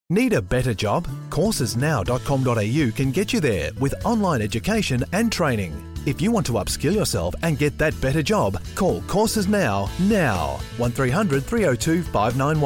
Need a better job? Coursesnow.com.au can get you there with online education and training. If you want to upskill yourself and get that better job, call Courses Now. 1300 302 591.